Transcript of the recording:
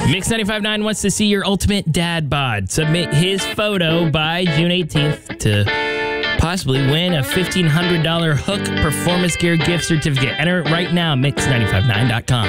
Mix 95.9 wants to see your ultimate dad bod. Submit his photo by June 18th to possibly win a $1,500 Hook Performance Gear gift certificate. Enter it right now, mix959.com.